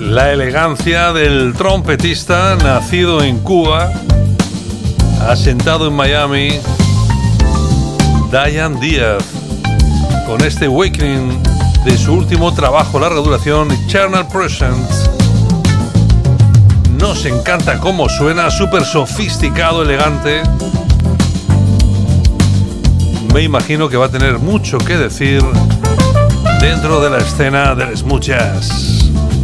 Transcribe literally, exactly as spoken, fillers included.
La elegancia del trompetista nacido en Cuba, asentado en Miami, Dayan Díaz, con este Awakening de su último trabajo larga duración, Eternal Presence. Nos encanta cómo suena, súper sofisticado, elegante. Me imagino que va a tener mucho que decir dentro de la escena del smooth jazz.